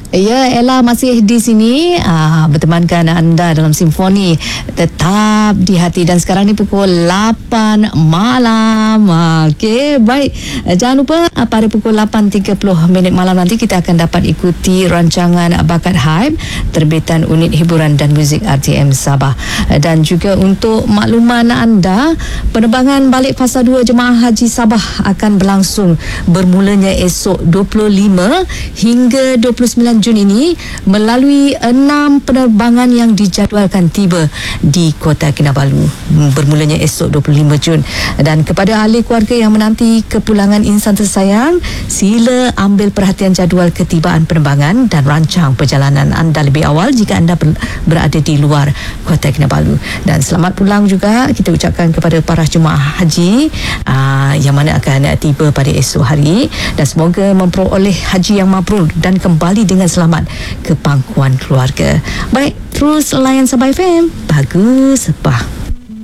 Ya, Ella masih di sini bertemankan anda dalam simfoni tetap di hati, dan sekarang ni pukul 8 malam. Okey, baik. Jangan lupa pada pukul 8.30 malam nanti kita akan dapat ikuti rancangan Bakat Hype terbitan Unit Hiburan dan Muzik RTM Sabah. Dan juga untuk makluman anda, penerbangan balik fasa 2 Jemaah Haji Sabah akan berlangsung bermulanya esok 25 hingga 29 Jun ini melalui 6 penerbangan yang dijadualkan tiba di Kota Kinabalu bermulanya esok 25 Jun. Dan kepada ahli keluarga yang menanti kepulangan insan tersayang, sila ambil perhatian jadual ketibaan penerbangan dan rancang perjalanan anda lebih awal jika anda berada di luar Kota Kinabalu. Dan selamat pulang juga kita ucapkan kepada para jemaah haji yang mana akan tiba pada esok hari, dan semoga memperoleh haji yang mabrur dan kembali dengan selamat ke pangkuan keluarga. Baik, terus layan Sabah FM. Bagus, Sepah.